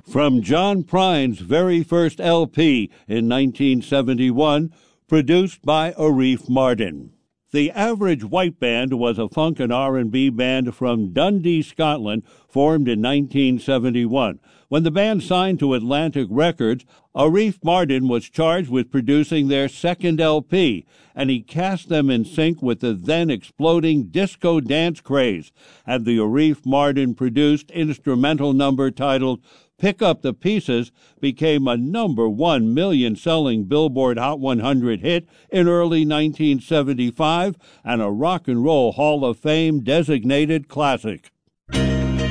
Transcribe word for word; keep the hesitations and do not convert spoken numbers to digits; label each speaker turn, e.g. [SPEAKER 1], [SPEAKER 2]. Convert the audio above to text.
[SPEAKER 1] from John Prine's very first L P in nineteen seventy-one, produced by Arif Mardin. The Average White Band was a funk and R and B band from Dundee, Scotland, formed in nineteen seventy-one. When the band signed to Atlantic Records, Arif Mardin was charged with producing their second L P, and he cast them in sync with the then exploding disco dance craze, and the Arif Mardin-produced instrumental number titled Pick Up the Pieces became a number one million-selling Billboard Hot one hundred hit in early nineteen seventy-five and a Rock and Roll Hall of Fame designated classic.